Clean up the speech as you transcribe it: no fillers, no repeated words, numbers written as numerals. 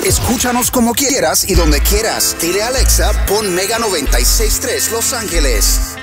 Escúchanos como quieras y donde quieras. Dile a Alexa, pon Mega 96.3 Los Ángeles.